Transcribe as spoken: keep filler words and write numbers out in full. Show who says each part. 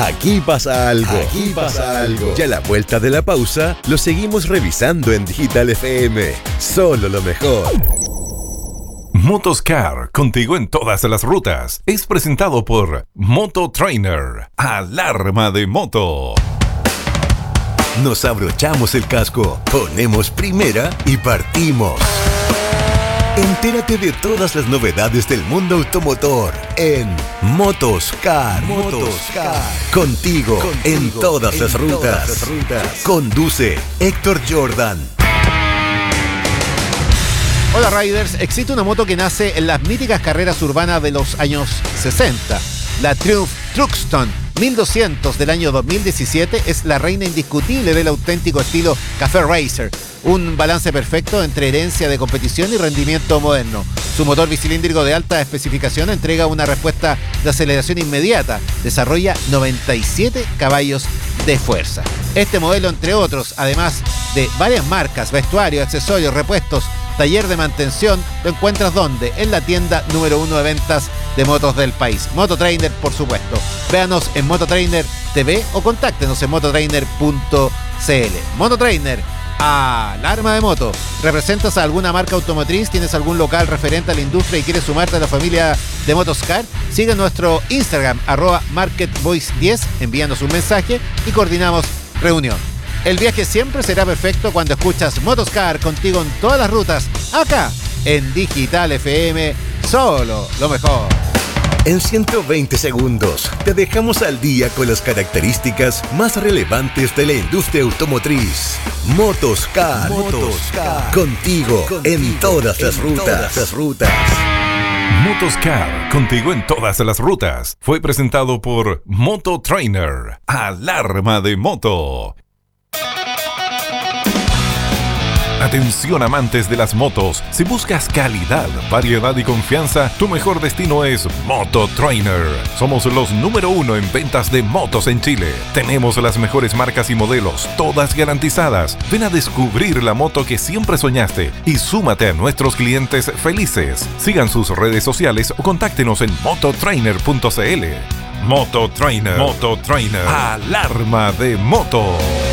Speaker 1: Aquí pasa algo. Aquí pasa algo. Y a la vuelta de la pausa, lo seguimos revisando en Digital F M. Solo lo mejor.
Speaker 2: Motoscar, contigo en todas las rutas. Es presentado por Moto Trainer. Alarma de moto.
Speaker 1: Nos abrochamos el casco, ponemos primera y partimos. Entérate de todas las novedades del mundo automotor en Motoscar. Motoscar. Contigo, Contigo en todas, en las, rutas. todas las rutas. Conduce Héctor Jordan.
Speaker 3: Hola Riders, existe una moto que nace en las míticas carreras urbanas de los años sesenta. La Triumph Truxton mil doscientos del año dos mil diecisiete es la reina indiscutible del auténtico estilo Café Racer. Un balance perfecto entre herencia de competición y rendimiento moderno. Su motor bicilíndrico de alta especificación entrega una respuesta de aceleración inmediata. Desarrolla noventa y siete caballos de fuerza. Este modelo, entre otros, además de varias marcas, vestuario, accesorios, repuestos, taller de mantención, lo encuentras ¿dónde? En la tienda número uno de ventas de motos del país. Mototrainer, por supuesto. Véanos en Mototrainer T V o contáctenos en mototrainer punto c l. Mototrainer, alarma de moto. ¿Representas a alguna marca automotriz? ¿Tienes algún local referente a la industria y quieres sumarte a la familia de Motoscar? Sigue nuestro Instagram, arroba marketvoice diez, envíanos un mensaje y coordinamos reunión. El viaje siempre será perfecto cuando escuchas Motoscar, contigo en todas las rutas, acá en Digital F M, solo lo mejor.
Speaker 1: En ciento veinte segundos te dejamos al día con las características más relevantes de la industria automotriz. Motoscar, Motoscar. Contigo, contigo en todas las rutas. Todas las rutas.
Speaker 2: Motoscar, contigo en todas las rutas. Fue presentado por Moto Trainer. Alarma de moto. Atención amantes de las motos, si buscas calidad, variedad y confianza, tu mejor destino es Moto Trainer. Somos los número uno en ventas de motos en Chile. Tenemos las mejores marcas y modelos, todas garantizadas. Ven a descubrir la moto que siempre soñaste y súmate a nuestros clientes felices. Sigan sus redes sociales o contáctenos en mototrainer punto c l. Moto Trainer. Moto Trainer. Alarma de moto.